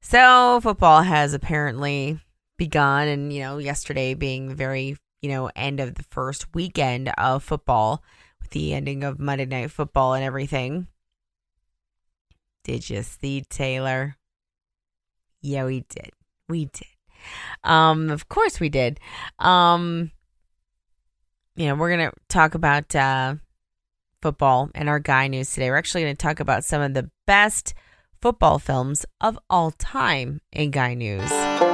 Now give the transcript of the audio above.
So football has apparently begun, and yesterday being the very end of the first weekend of football with the ending of Monday Night Football and everything. Did you see Taylor? Yeah, we did. We did. Of course we did. We're gonna talk about football and our guy news today. We're actually gonna talk about some of the best football films of all time in guy news.